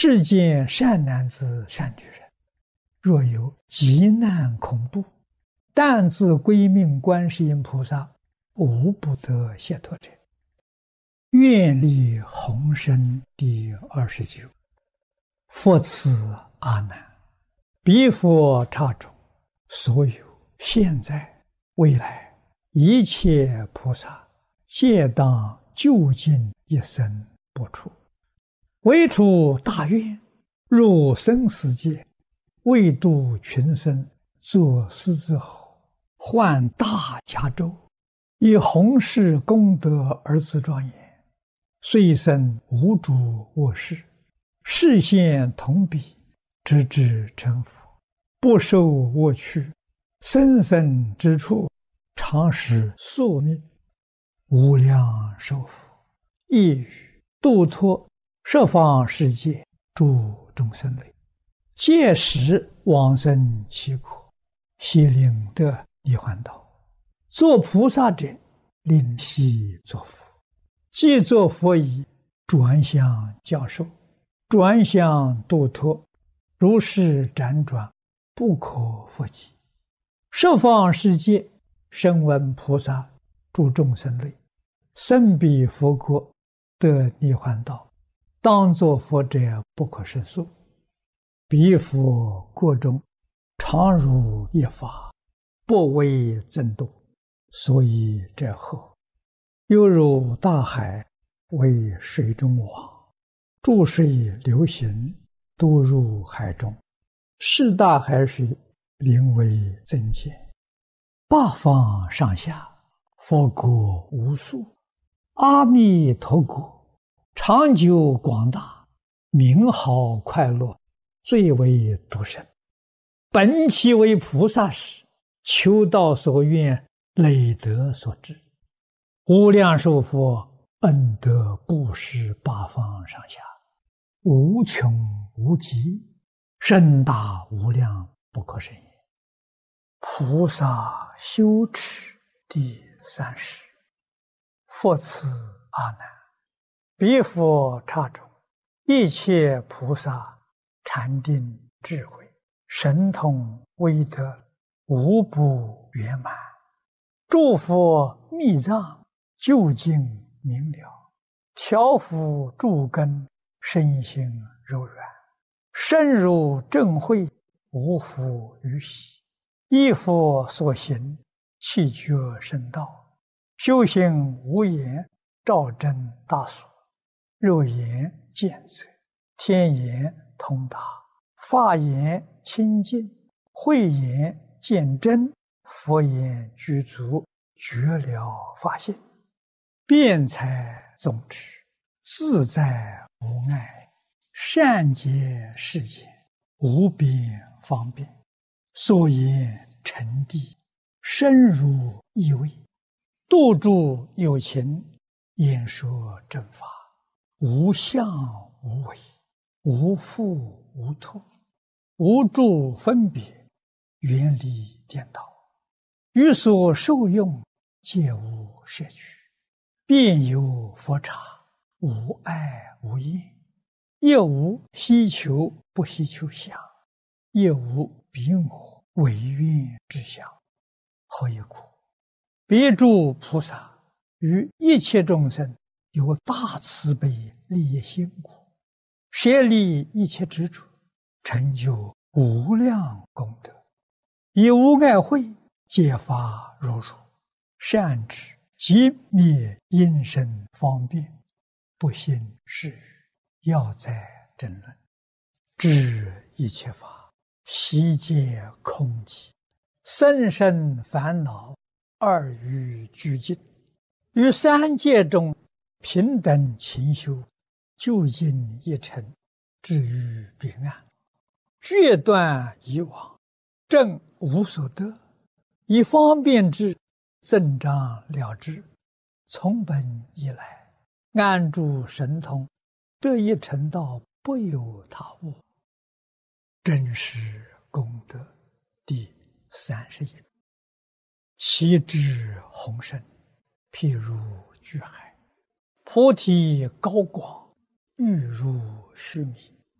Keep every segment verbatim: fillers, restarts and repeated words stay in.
世间善男子、善女人，若有急难恐怖，但自归命观世音菩萨，无不得解脱者。愿力宏深第二十九。复次阿难，彼佛刹中，所有现在未来一切菩萨，皆当究竟一生不出，唯除大愿，入生死界，为度群生，作狮子吼，唤大迦州，以弘誓功德而自庄严，虽生无主卧室，视现同彼，直至成佛，不受我趣，生生之处，常使宿命，无量寿福，一语度脱十方世界诸众生类，届时往生其苦，悉令得涅槃道。做菩萨者，令悉作佛，既作佛已，转向教授，转向度脱，如是辗转，不可复及。十方世界声闻菩萨诸众生类，生彼佛国，得涅槃道，当作佛者不可胜数。彼佛国中，常如一法，不为增度，所以者后，犹如大海为水中网，注水流行，都入海中，是大海水名为增减。八方上下，佛国无数，阿弥陀国长久广大，名好快乐，最为独生。本其为菩萨时，求道所愿，累德所致，无量寿佛恩德布施八方上下，无穷无极，深大无量，不可胜也。菩萨修持第三十。复次阿难，彼佛刹中，一切菩萨禅定智慧神通威德，无不圆满。诸佛密藏究竟明了，调伏诸根，身心柔软，深入正慧，无复于喜。依佛所行，气觉深道，修行无言，照真大所，肉眼见则，天眼通达，法眼清净，慧眼见真，佛眼具足，觉了法性，辩才总持，自在无碍，善解世间，无边方便，所言沉地，深入意味，度诸有情，演说正法，无相无为，无复无脱，无住分别，远离颠倒，于所受用，皆无摄取，便有佛刹，无爱无厌，亦无希求不希求相，亦无彼我唯愿之相。何以故？彼诸菩萨于一切众生有大慈悲利益心故，舍离一切执着，成就无量功德，以无碍慧解发如如，善知即灭因身方便，不信是语，要在争论，知一切法悉皆空寂，生生烦恼二于俱尽，于三界中平等勤修，究竟一尘，至于彼岸，决断以往，正无所得，以方便之，增长了之，从本以来，安住神通，得一成道，不有他物。真实功德第三十一。其智宏深，譬如巨海，菩提高广，欲如须弥，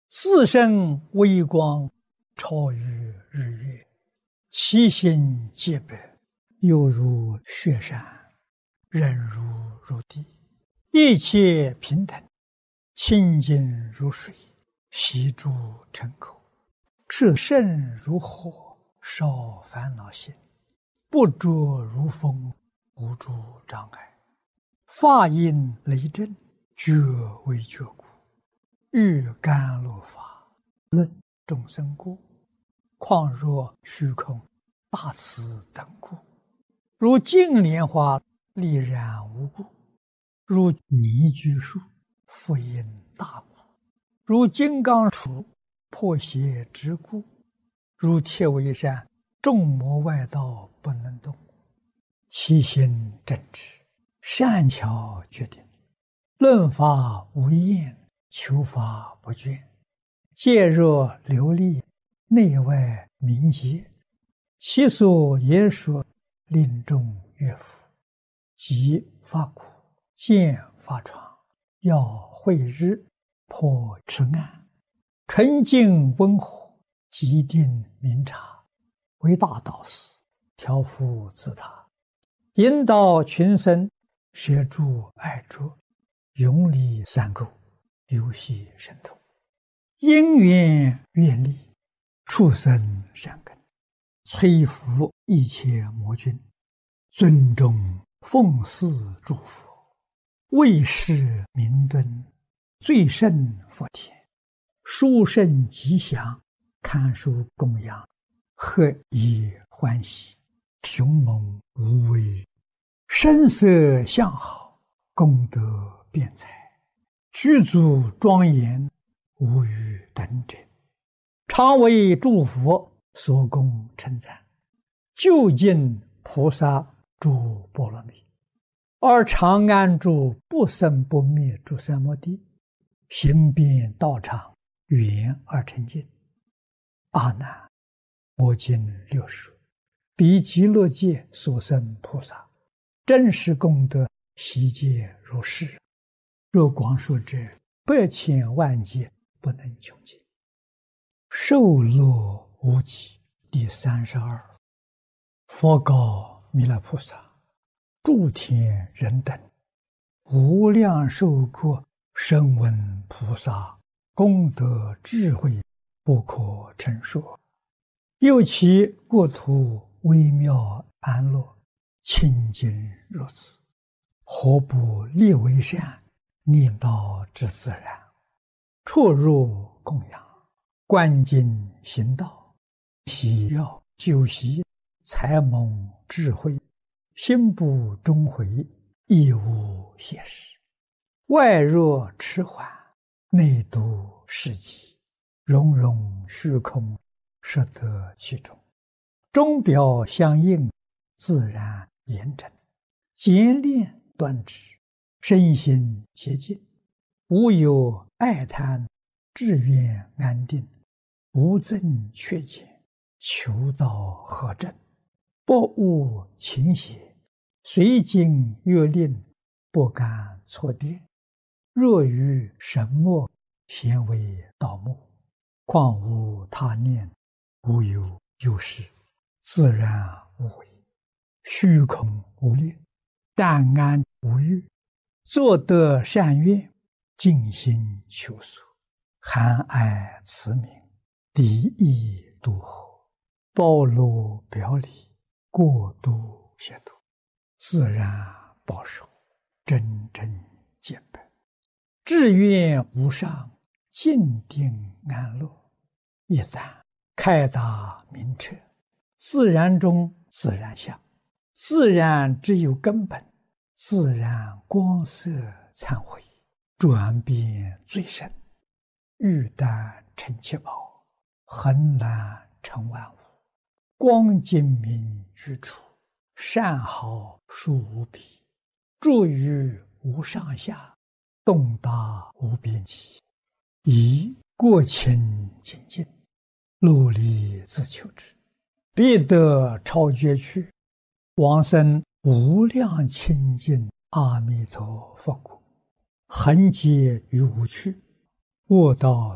自身微光超于日月，其心洁白，犹如雪山，忍辱如地，一切平等，清净如水，习诸尘口，炽盛如火，烧烦恼心，不着如风，无诸障碍，法音雷震，觉为觉故，欲甘露法，论众生故，况若虚空大慈等故，如净莲花丽然无故，如泥居树复因大故，如金刚杵破邪之故，如铁围山众魔外道不能动，其心正直，善巧决定，论法无厌，求法不倦，戒若流利，内外明洁，其所言说令众悦服，即发苦，见发疮，要慧日，破痴暗，纯净温和，极定明察，为大导师，调伏自他，引导群生，摄诸爱着，永离三垢，游戏神通，因缘愿力，畜生善根，摧伏一切魔君，尊重奉祀诸佛，为世明敦，最胜佛田，殊胜吉祥，堪受供养，何以欢喜，雄猛无畏，声色相好，功德辩才，具足庄严，无与等者，常为诸佛所供称赞，究竟菩萨诸波罗蜜，而常安住不生不灭诸三摩地，行遍道场，圆而成净。阿难，我今六说，彼极乐界所生菩萨，真实功德悉皆如是，若光说者，百千万劫不能穷尽。受乐无极第三十二。佛告弥勒菩萨：诸天人等，无量寿国声闻菩萨功德智慧不可称说，又其国土微妙安乐，清净如此，何不立为善，念道之自然，出入供养，观经行道，喜要修习，才蒙智慧，心不终回，亦无邪事，外若迟缓，内度世极，融融虚空，摄得其中，钟表相应，自然严整，简练端直，身心洁净，无有爱贪，志愿安定，无增缺减，求道合正，不误情邪，随经阅令，不敢错跌，若于神墨，咸为盗墓，况无他念，无有有事，自然无为，虚空无虑，淡安无欲，作得善愿，尽心求索，含爱慈悯，敌意度合，包罗表里，过度协度，自然保守，真正见本，志愿无上，静定安乐，一旦开达明彻，自然中自然相，自然只有根本，自然光色忏悔，转变最深，欲旦成七宝，恒然成万物，光精明居处，善好殊无比，住于无上下，动达无边际，以过清净净，努力自求之，必得超绝去，往生无量清净阿弥陀佛国，恒劫于无趣，卧到